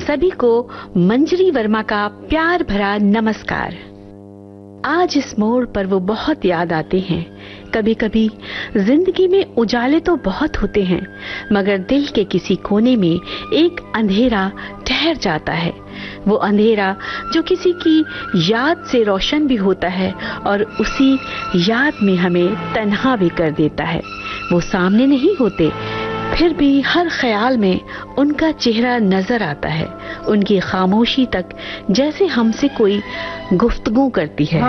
सभी को मंजरी वर्मा का प्यार भरा नमस्कार। आज इस मोड़ पर वो बहुत याद आते हैं। कभी कभी जिंदगी में उजाले तो बहुत होते हैं, मगर दिल के किसी कोने में एक अंधेरा ठहर जाता है। वो अंधेरा जो किसी की याद से रोशन भी होता है और उसी याद में हमें तन्हा भी कर देता है। वो सामने नहीं होते, फिर भी हर ख्याल में उनका चेहरा नजर आता है। उनकी खामोशी तक जैसे हमसे कोई गुफ्तगू करती है।